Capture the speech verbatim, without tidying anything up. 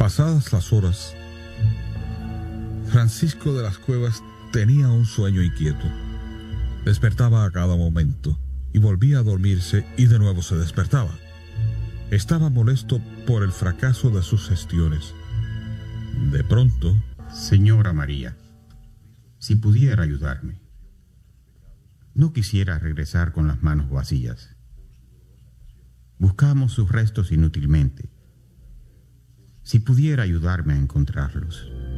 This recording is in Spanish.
Pasadas las horas, Francisco de las Cuevas tenía un sueño inquieto. Despertaba a cada momento y volvía a dormirse y de nuevo se despertaba. Estaba molesto por el fracaso de sus gestiones. De pronto... Señora María, si pudiera ayudarme. No quisiera regresar con las manos vacías. Buscamos sus restos inútilmente. Si pudiera ayudarme a encontrarlos.